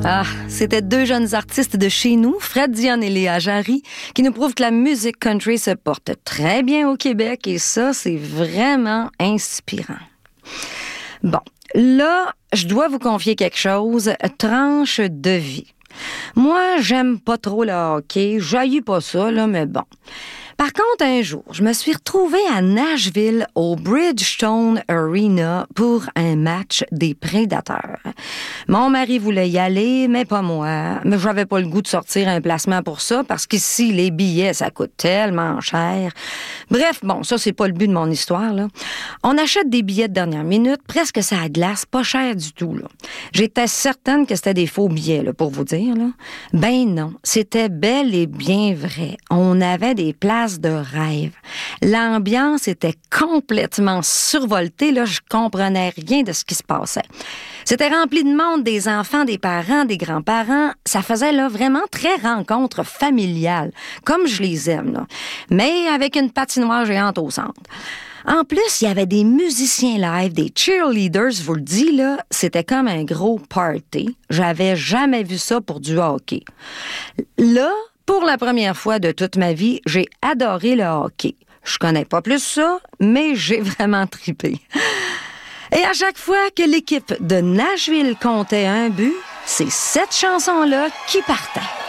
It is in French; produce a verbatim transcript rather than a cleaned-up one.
Ah, c'était deux jeunes artistes de chez nous, Fred Dionne et Léa Jarry, qui nous prouvent que la musique country se porte très bien au Québec et ça, c'est vraiment inspirant. Bon, là, je dois vous confier quelque chose, tranche de vie. Moi, j'aime pas trop le hockey, j'haïs pas ça, là, mais bon. Par contre, un jour, je me suis retrouvée à Nashville au Bridgestone Arena pour un match des Prédateurs. Mon mari voulait y aller, mais pas moi. Mais j'avais pas le goût de sortir un placement pour ça parce qu'ici, les billets, ça coûte tellement cher. Bref, bon, ça, c'est pas le but de mon histoire, là. On achète des billets de dernière minute, presque ça à glace, pas cher du tout, là. J'étais certaine que c'était des faux billets, là, pour vous dire, là. Ben non, c'était bel et bien vrai. On avait des places de rêve. L'ambiance était complètement survoltée, là, je comprenais rien de ce qui se passait. C'était rempli de monde, des enfants, des parents, des grands-parents. Ça faisait là vraiment très rencontre familiale, comme je les aime, là. Mais avec une patinoire géante au centre. En plus, il y avait des musiciens live, des cheerleaders, je vous le dis, là, c'était comme un gros party. J'avais jamais vu ça pour du hockey. Là, pour la première fois de toute ma vie, j'ai adoré le hockey. Je connais pas plus ça, mais j'ai vraiment trippé. Et à chaque fois que l'équipe de Nashville comptait un but, c'est cette chanson-là qui partait.